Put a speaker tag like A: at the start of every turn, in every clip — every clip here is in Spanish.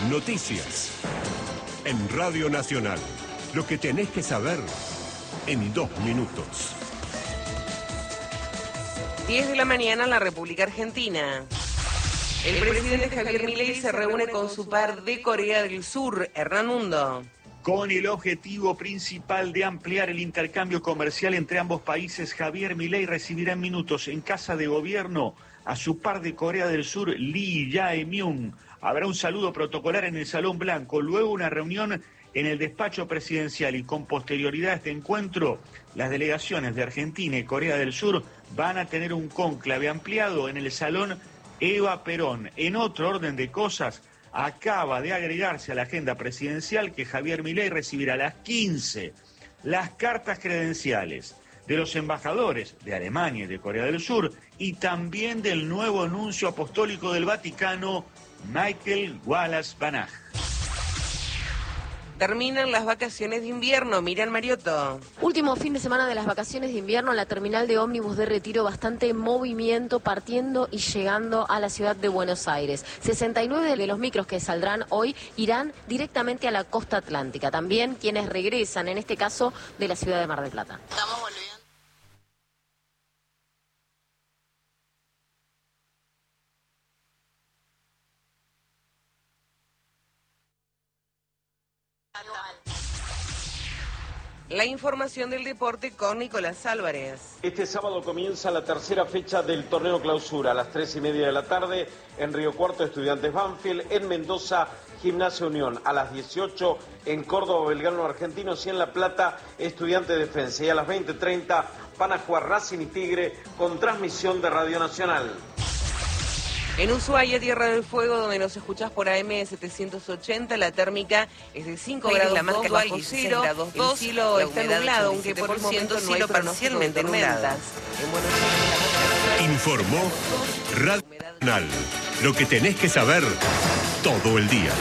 A: Noticias. En Radio Nacional. Lo que tenés que saber en 2 minutos.
B: 10 de la mañana en la República Argentina. El presidente Javier Milei se reúne con su par de Corea del Sur, Hernán Mundo.
C: Con el objetivo principal de ampliar el intercambio comercial entre ambos países, Javier Milei recibirá en minutos en Casa de Gobierno a su par de Corea del Sur, Lee Jae-myung. Habrá un saludo protocolar en el Salón Blanco, luego una reunión en el despacho presidencial y con posterioridad a este encuentro, las delegaciones de Argentina y Corea del Sur van a tener un cónclave ampliado en el Salón Eva Perón. En otro orden de cosas, acaba de agregarse a la agenda presidencial que Javier Milei recibirá a las 15 las cartas credenciales de los embajadores de Alemania y de Corea del Sur y también del nuevo nuncio apostólico del Vaticano, Michael Wallace Banach.
B: Terminan las vacaciones de invierno, Miriam Mariotto.
D: Último fin de semana de las vacaciones de invierno, la terminal de ómnibus de Retiro, bastante movimiento partiendo y llegando a la ciudad de Buenos Aires. 69 de los micros que saldrán hoy irán directamente a la costa atlántica. También quienes regresan, en este caso, de la ciudad de Mar del Plata.
E: Estamos volviendo.
B: La información del deporte con Nicolás Álvarez.
F: Este sábado comienza la tercera fecha del torneo clausura a las 3:30 de la tarde en Río Cuarto, Estudiantes Banfield, en Mendoza, Gimnasia Unión, a las 18 en Córdoba, Belgrano Argentinos y en La Plata, Estudiantes Defensa. Y a las 20:30 van a jugar Racing y Tigre con transmisión de Radio Nacional.
B: En Ushuaia, Tierra del Fuego, donde nos escuchás por AM 780, la térmica es de 5 grados, la marca bajo cero, el cielo está nublado, aunque por el momento no hay parcialmente tormentas. En Buenos Aires,
A: Informó Radio Nacional. Lo que tenés que saber todo el día.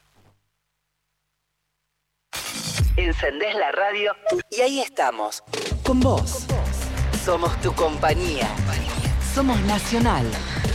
G: Encendés la radio y ahí estamos, con vos. Somos tu compañía. Somos Nacional.